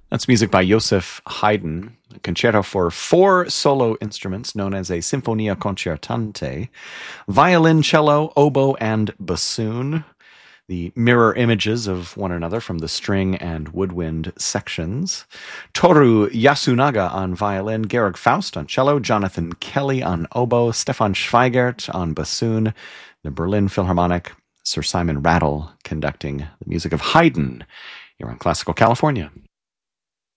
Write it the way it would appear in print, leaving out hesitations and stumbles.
That's music by Joseph Haydn, a concerto for four solo instruments known as a Sinfonia Concertante, violin, cello, oboe, and bassoon. The mirror images of one another from the string and woodwind sections. Toru Yasunaga on violin, Georg Faust on cello, Jonathan Kelly on oboe, Stefan Schweigert on bassoon, the Berlin Philharmonic, Sir Simon Rattle conducting the music of Haydn here on Classical California.